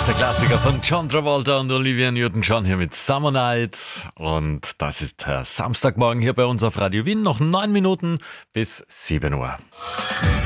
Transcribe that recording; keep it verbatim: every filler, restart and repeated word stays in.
Der Klassiker von John Travolta und Olivia Newton-John hier mit Summer Night. Und das ist der Samstagmorgen hier bei uns auf Radio Wien. Noch neun Minuten bis sieben Uhr.